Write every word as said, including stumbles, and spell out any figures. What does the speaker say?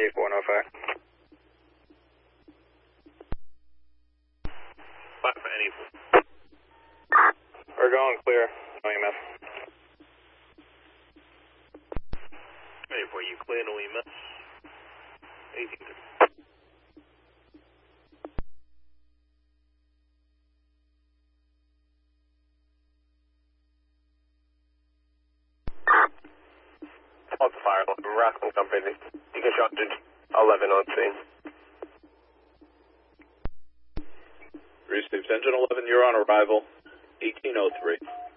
eighty-four oh five. Five for any. We're going clear. No E M S. eighty-four, you clear, no E M S. eighteen thirty. What's the fire? Rascal Company. You can shot eleven on scene. Received. Engine eleven, you're on arrival. eighteen oh three.